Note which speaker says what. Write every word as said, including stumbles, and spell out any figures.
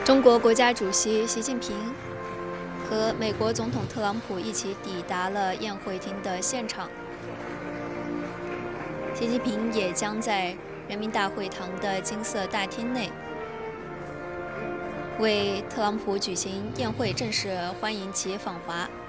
Speaker 1: 中国国家主席习近平和美国总统特朗普一起抵达了宴会厅的现场。习近平也将在人民大会堂的金色大厅内为特朗普举行宴会，正式欢迎其访华。